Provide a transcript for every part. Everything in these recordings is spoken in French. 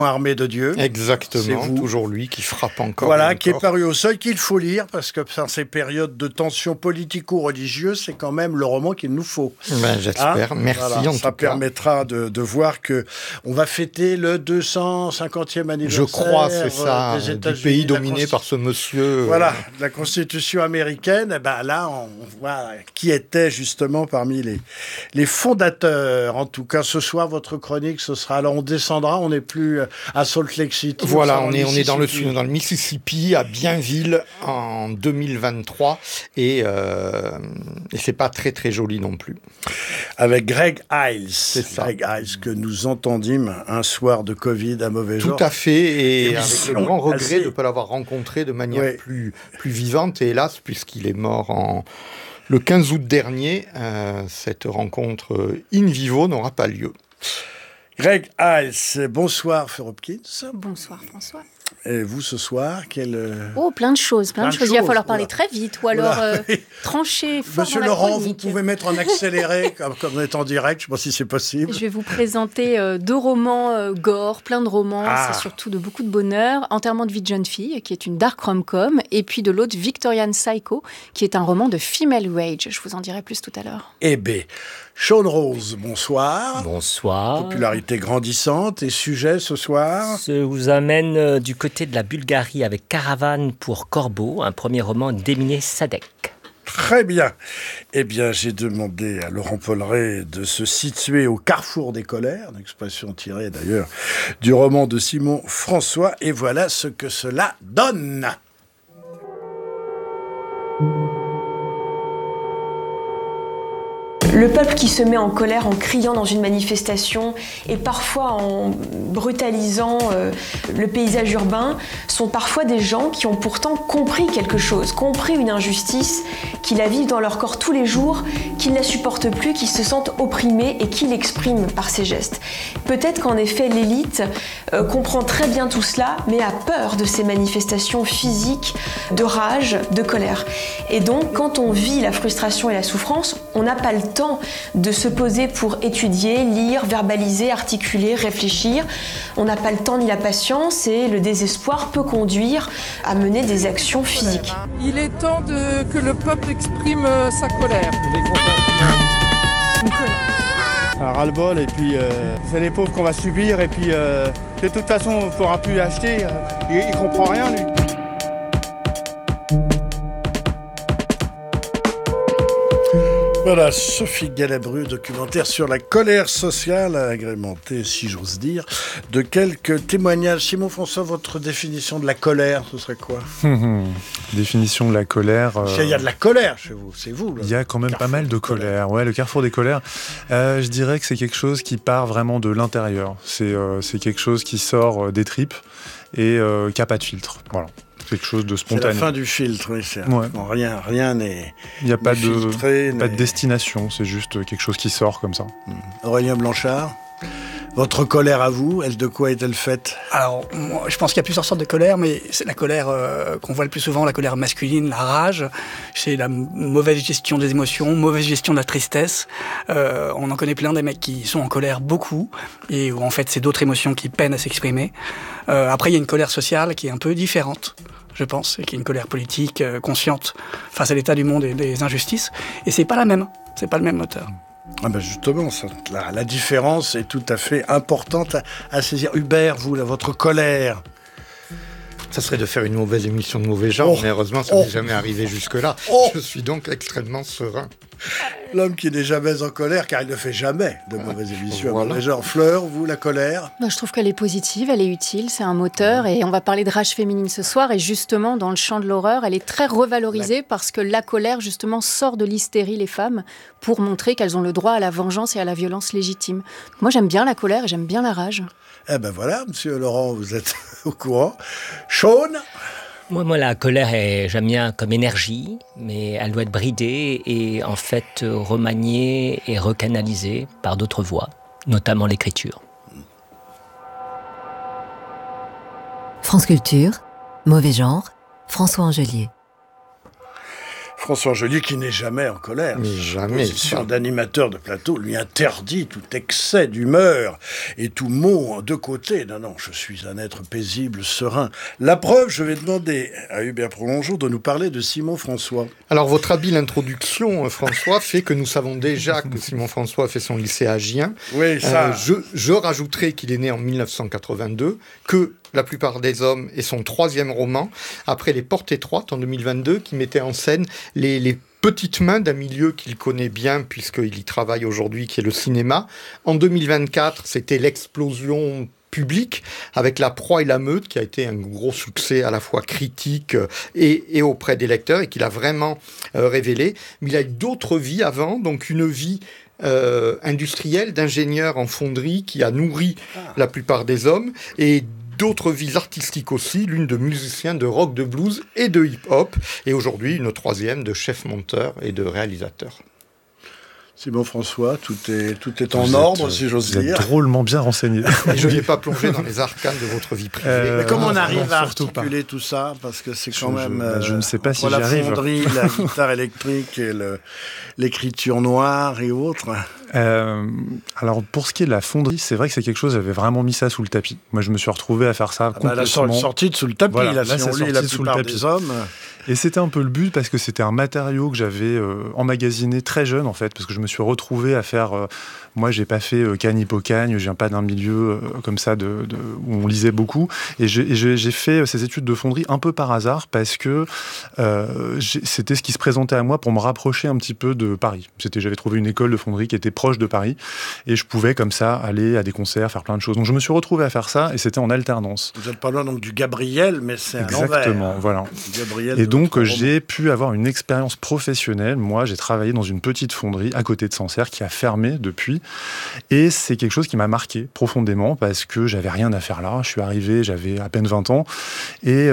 Armée de Dieu. Exactement, toujours lui qui frappe encore. Voilà, qui est paru au Seuil, qu'il faut lire, parce que dans ces périodes de tension politico-religieuse, c'est quand même le roman qu'il nous faut. J'espère, merci voilà, en tout cas. Ça permettra de voir qu'on va fêter le 250e anniversaire. Je crois, c'est ça, des du pays dominé par ce monsieur. Voilà, la Constitution américaine, là, on voit qui était justement parmi les fondateurs. En tout cas, ce soir, votre chronique, ce sera... Alors, on descendra, on n'est plus à Salt Lake City. Voilà, on est dans le Mississippi, à Bienville, en 2023, et c'est pas très très joli non plus. Avec Greg Iles. C'est ça. Greg Iles, que nous entendîmes un soir de Covid à mauvais jour. Tout à fait, et avec le grand regret de ne pas l'avoir rencontré de manière plus vivante, et hélas, puisqu'il est mort le 15 août dernier, cette rencontre in vivo n'aura pas lieu. Greg Iles, bonsoir Fleur Hopkins. Bonsoir François. Et vous ce soir, plein de choses. Il va falloir parler très vite ou alors trancher fort. Monsieur Laurent, vous pouvez mettre en accéléré comme on est en direct, je ne sais pas si c'est possible. Je vais vous présenter 2 romans gore, plein de romans, c'est surtout de beaucoup de bonheur. Enterrement de vie de jeune fille, qui est une dark rom-com, et puis de l'autre Victorian Psycho, qui est un roman de female rage. Je vous en dirai plus tout à l'heure. Eh bien, Sean Rose, bonsoir. Bonsoir. Popularité grandissante et sujet ce soir. Je vous amène du côté de la Bulgarie avec Caravane pour Corbeau, un premier roman d'Emine Sadek. Très bien. Eh bien, j'ai demandé à Laurent Polleret de se situer au carrefour des colères, une expression tirée d'ailleurs du roman de Simon François, et voilà ce que cela donne. Le peuple qui se met en colère en criant dans une manifestation et parfois en brutalisant le paysage urbain sont parfois des gens qui ont pourtant compris quelque chose, compris une injustice, qui la vivent dans leur corps tous les jours, qui ne la supportent plus, qui se sentent opprimés et qui l'expriment par ces gestes. Peut-être qu'en effet l'élite comprend très bien tout cela, mais a peur de ces manifestations physiques, de rage, de colère. Et donc quand on vit la frustration et la souffrance, on n'a pas le temps de se poser pour étudier, lire, verbaliser, articuler, réfléchir. On n'a pas le temps ni la patience et le désespoir peut conduire à mener des actions physiques. Il est temps que le peuple exprime sa colère. Un ras-le-bol et puis c'est les pauvres qu'on va subir et puis de toute façon on ne pourra plus acheter, il comprend rien lui. Voilà, Sophie Galabru, documentaire sur la colère sociale, agrémenté, si j'ose dire, de quelques témoignages. Simon François, votre définition de la colère, ce serait quoi ? Définition de la colère... Il y a de la colère chez vous, c'est vous. Il y a quand même pas mal de colère. Ouais, le carrefour des colères. Je dirais que c'est quelque chose qui part vraiment de l'intérieur. C'est quelque chose qui sort des tripes et qui n'a pas de filtre. Voilà. Quelque chose de spontané. C'est la fin du filtre, oui. Rien n'est. Il n'y a pas filtré, pas de destination, c'est juste quelque chose qui sort comme ça. Aurélien Blanchard, votre colère à vous, de quoi est-elle faite ? Alors, moi, je pense qu'il y a plusieurs sortes de colère, mais c'est la colère qu'on voit le plus souvent, la colère masculine, la rage. C'est la mauvaise gestion des émotions, mauvaise gestion de la tristesse. On en connaît plein des mecs qui sont en colère beaucoup, et où en fait c'est d'autres émotions qui peinent à s'exprimer. Après, il y a une colère sociale qui est un peu différente, je pense, et qui est une colère politique, consciente, face à l'état du monde et des injustices. Et c'est pas la même, c'est pas le même moteur. Ah ben justement, la différence est tout à fait importante à saisir. Hubert, vous, votre colère. Ça serait de faire une mauvaise émission de mauvais genre, mais heureusement, ça n'est jamais arrivé jusque-là. Je suis donc extrêmement serein. L'homme qui n'est jamais en colère, car il ne fait jamais de mauvaises émissions. Voilà. Genre, Fleur, vous, la colère ? Je trouve qu'elle est positive, elle est utile, c'est un moteur, et on va parler de rage féminine ce soir, et justement, dans le champ de l'horreur, elle est très revalorisée parce que la colère, justement, sort de l'hystérie, les femmes, pour montrer qu'elles ont le droit à la vengeance et à la violence légitime. Donc moi, j'aime bien la colère et j'aime bien la rage. Eh ben voilà, monsieur Laurent, vous êtes au courant. Sean ? Moi, la colère, j'aime bien comme énergie, mais elle doit être bridée et en fait remaniée et recanalisée par d'autres voies, notamment l'écriture. France Culture, Mauvais genre, François Angelier. François Geôlier, qui n'est jamais en colère. Mais jamais. Sa position d'animateur de plateau lui interdit tout excès d'humeur et tout mot de côté. Non, je suis un être paisible, serein. La preuve, je vais demander à Hubert Prolongeau de nous parler de Simon François. Alors, votre habile introduction, François, fait que nous savons déjà que Simon François a fait son lycée à Gien. Oui, ça... Je rajouterai qu'il est né en 1982, que La plupart des hommes est son 3e roman, après Les Portes étroites en 2022, qui mettait en scène les petites mains d'un milieu qu'il connaît bien, puisqu'il y travaille aujourd'hui, qui est le cinéma. En 2024, c'était l'explosion publique, avec La Proie et la Meute, qui a été un gros succès à la fois critique et auprès des lecteurs, et qu'il a vraiment révélé. Mais il a eu d'autres vies avant, donc une vie industrielle, d'ingénieur en fonderie, qui a nourri La plupart des hommes, et d'autres vies artistiques aussi, l'une de musicien de rock, de blues et de hip-hop, et aujourd'hui une 3e de chef-monteur et de réalisateur. Simon François, tout est en ordre, si j'ose dire. Vous êtes drôlement bien renseigné. Et je ne vais pas plonger dans les arcanes de votre vie privée. Mais comment on arrive à articuler tout ça? Parce que c'est quand même... je ne sais pas si j'y arrive. La arrive. fonderie, la guitare électrique et l'écriture noire et autres. Alors, pour ce qui est de la fonderie, c'est vrai que c'est quelque chose, j'avais vraiment mis ça sous le tapis. Moi, je me suis retrouvé à faire ça complètement. La sortie de sous le tapis, voilà, là, si on lit La plupart des hommes... Et c'était un peu le but, parce que c'était un matériau que j'avais emmagasiné très jeune, en fait, parce que je me suis retrouvé à faire... moi, j'ai pas fait Cagne-Hippocagne, je viens pas d'un milieu comme ça où on lisait beaucoup. Et j'ai fait ces études de fonderie un peu par hasard, parce que c'était ce qui se présentait à moi pour me rapprocher un petit peu de Paris. J'avais trouvé une école de fonderie qui était proche de Paris, et je pouvais comme ça aller à des concerts, faire plein de choses. Donc je me suis retrouvé à faire ça, et c'était en alternance. Vous êtes pas loin donc du Gabriel, mais c'est à l'envers. Exactement, voilà. Gabriel, et donc j'ai pu avoir une expérience professionnelle. Moi, j'ai travaillé dans une petite fonderie à côté de Sancerre qui a fermé depuis, et c'est quelque chose qui m'a marqué profondément, parce que j'avais rien à faire là. Je suis arrivé, j'avais à peine 20 ans, et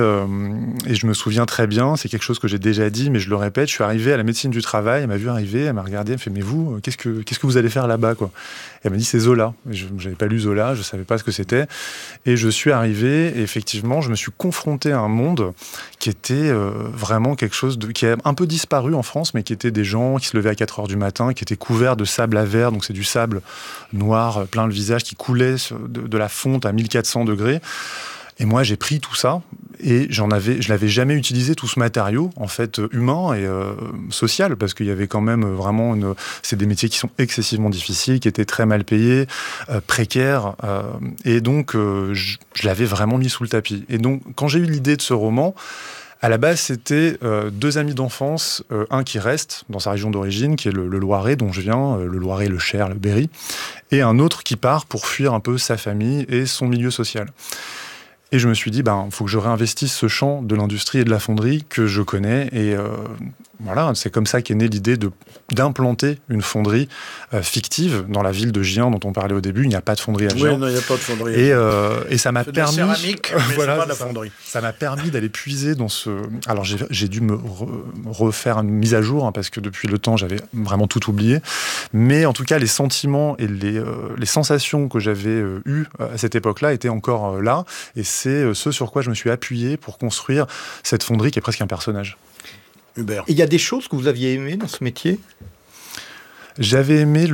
je me souviens très bien, c'est quelque chose que j'ai déjà dit, mais je le répète, je suis arrivé à la médecine du travail, elle m'a vu arriver, elle m'a regardé, elle me fait « Mais vous, qu'est-ce que vous allez faire là-bas, quoi ?» Elle m'a dit « C'est Zola ». Je n'avais pas lu Zola, je ne savais pas ce que c'était. Et je suis arrivé, et effectivement, je me suis confronté à un monde qui était vraiment quelque chose qui a un peu disparu en France, mais qui était des gens qui se levaient à 4 heures du matin, qui étaient couverts de sable à verre, donc c'est du sable noir, plein le visage, qui coulait de la fonte à 1400 degrés. Et moi, j'ai pris tout ça, et je l'avais jamais utilisé, tout ce matériau, en fait, humain et social, parce qu'il y avait quand même vraiment c'est des métiers qui sont excessivement difficiles, qui étaient très mal payés, précaires, et donc, je l'avais vraiment mis sous le tapis. Et donc, quand j'ai eu l'idée de ce roman, à la base, c'était 2 amis d'enfance, un qui reste dans sa région d'origine, qui est le Loiret, dont je viens, le Loiret, le Cher, le Berry, et un autre qui part pour fuir un peu sa famille et son milieu social. Et je me suis dit, il faut que je réinvestisse ce champ de l'industrie et de la fonderie que je connais. Et voilà, c'est comme ça qu'est née l'idée d'implanter une fonderie fictive dans la ville de Gien dont on parlait au début. Il n'y a pas de fonderie à Gien. Oui, non, il n'y a pas de fonderie. Et ça m'a permis... C'est de la céramique, mais voilà, c'est pas de la fonderie. Ça m'a permis d'aller puiser dans ce... Alors, j'ai dû me refaire une mise à jour, hein, parce que depuis le temps, j'avais vraiment tout oublié. Mais en tout cas, les sentiments et les sensations que j'avais eues à cette époque-là étaient encore là. Et c'est ce sur quoi je me suis appuyé pour construire cette fonderie qui est presque un personnage. Hubert. Et il y a des choses que vous aviez aimées dans ce métier ? J'avais aimé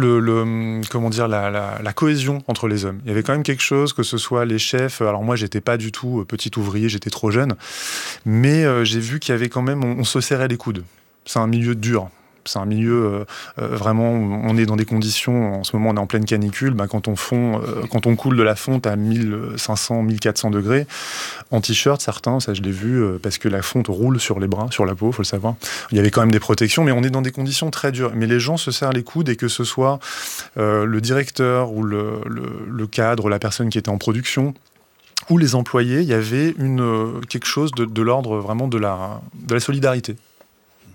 la cohésion entre les hommes. Il y avait quand même quelque chose, que ce soit les chefs. Alors moi, j'étais pas du tout petit ouvrier, j'étais trop jeune. Mais j'ai vu qu'il y avait quand même, on se serrait les coudes. C'est un milieu dur. C'est un milieu vraiment, on est dans des conditions, en ce moment on est en pleine canicule, quand on coule de la fonte à 1500, 1400 degrés, en t-shirt certains, ça je l'ai vu, parce que la fonte roule sur les bras, sur la peau, faut le savoir. Il y avait quand même des protections, mais on est dans des conditions très dures. Mais les gens se serrent les coudes, et que ce soit le directeur ou le cadre, la personne qui était en production, ou les employés, il y avait quelque chose de l'ordre vraiment de la solidarité. Sean ?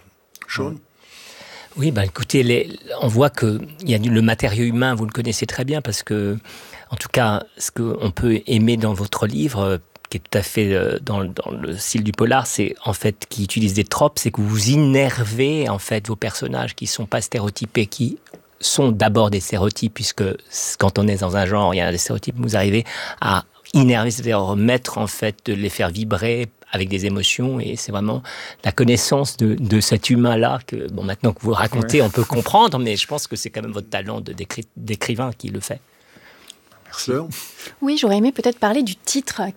Oui, écoutez, on voit qu'il y a le matériau humain, vous le connaissez très bien, parce que, en tout cas, ce qu'on peut aimer dans votre livre, qui est tout à fait dans le style du polar, c'est en fait qui utilise des tropes, c'est que vous innervez en fait vos personnages qui ne sont pas stéréotypés, qui sont d'abord des stéréotypes, puisque quand on est dans un genre, il y a des stéréotypes, vous arrivez à innerver, c'est-à-dire remettre en fait, de les faire vibrer avec des émotions, et c'est vraiment la connaissance de cet humain-là que, bon, maintenant que vous racontez, on peut comprendre, mais je pense que c'est quand même votre talent d'écrivain qui le fait. Merci. Oui, j'aurais aimé peut-être parler du titre